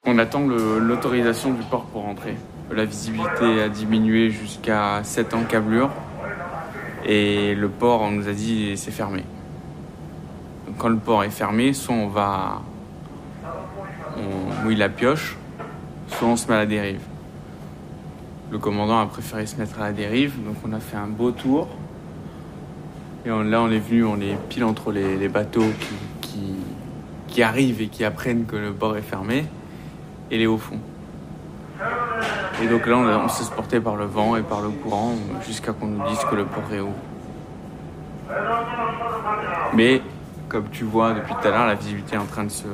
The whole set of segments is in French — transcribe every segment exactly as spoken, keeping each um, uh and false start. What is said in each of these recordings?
On attend le- l'autorisation du port pour rentrer. La visibilité a diminué jusqu'à sept encablures et le port, on nous a dit, c'est fermé. Donc, quand le port est fermé, soit on va, on mouille la pioche, soit on se met à la dérive. Le commandant a préféré se mettre à la dérive, donc on a fait un beau tour. Et on- là, on est venu, on est pile entre les, les bateaux qui, qui, qui arrivent et qui apprennent que le port est fermé, et les hauts fonds. Et donc là, on, a- on s'est sporté par le vent et par le courant jusqu'à qu'on nous dise que le port réouvre. Mais, comme tu vois depuis tout à l'heure, la visibilité est en train de se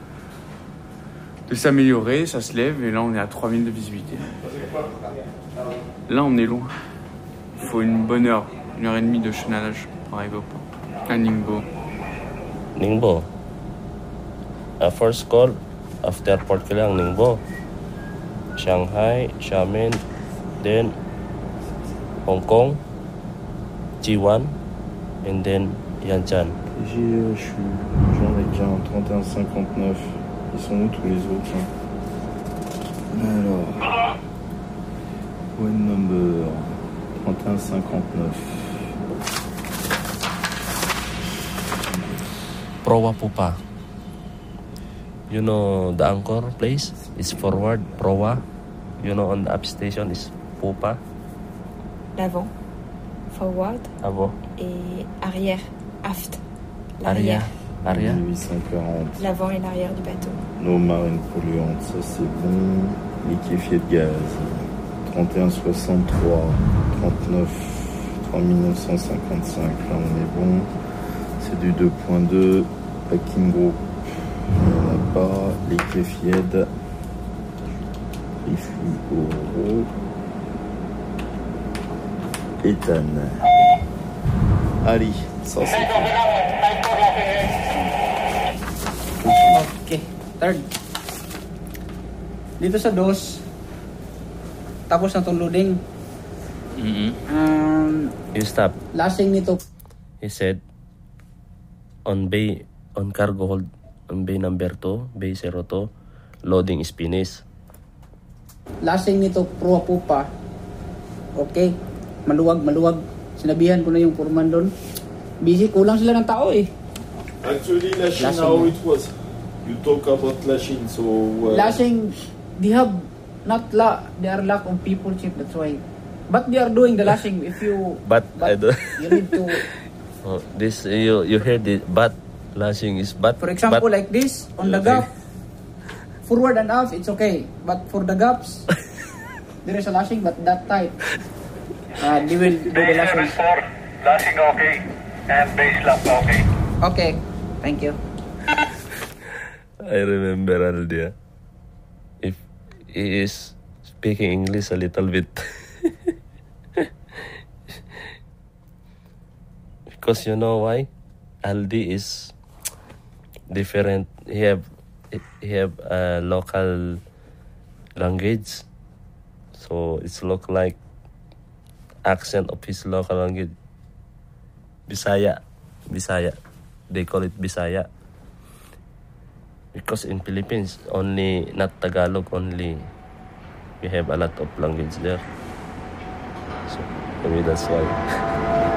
de s'améliorer, ça se lève, et là, on est à trois mille de visibilité. Là, on est loin. Il faut une bonne heure, une heure et demie de chenalage pour arriver au port. À Ningbo. Ningbo. Uh, first call after Port Klang, Ningbo. Shanghai, Xiamen, then Hong Kong, Jiwan, and then Yantian. J'ai, euh, je suis, j'en ai qu'un trente et un cinquante-neuf. Ils sont où tous les autres hein? Alors, one number trente et un cinquante-neuf. Prowa Pupa. You know the anchor place is forward, Prowa. You know on the up station is Pupa. L'avant, forward, Avant, et arrière, aft. arrière, arrière. huit cent quarante. L'avant et l'arrière du bateau. Nos marines polluantes, ça c'est bon. Liquéfié de gaz. trente et un soixante-trois. trente-neuf. trois mille neuf cent cinquante-cinq. Là on est bon. C'est du deux point deux. Packing group. Il n'y en a pas. Liquéfied. Refus euro. Éthane. Allez, ça c'est fait. Okay, third. Dito sa dos, tapos na itong loading. Mm-hmm. Um, You stop. lasing nito, He said, on bay, on cargo hold, on bay number two, bay zero two, loading is finished. lasing nito Proa Pupa. Okay, maluwag, maluwag. Sinabihan ko na yung foreman doon. Busy, kulang sila ng tao eh. Actually, lashing, Lashing. how it was. You talk about lashing, so... Uh, Lasing, they have not la, they are lack of people chief, that's why. But they are doing the lashing if you... But, I don't... you need to... Oh, this, you, you heard it, but, lashing is but. For example, but, like this, on the Okay. gap, forward and aft, it's okay. But for the gaps, there is a lashing, but that tight. Uh, they will do the lashing. Lashing okay, and base lamp okay. Okay, thank you. I remember Aldia. If he is speaking English a little bit. Because you know why? Aldi is different. He have he have a local language. So it's look like accent of his local language. Bisaya. Bisaya. They call it Bisaya. Because in Philippines, only, not Tagalog only, we have a lot of language there. So maybe that's why.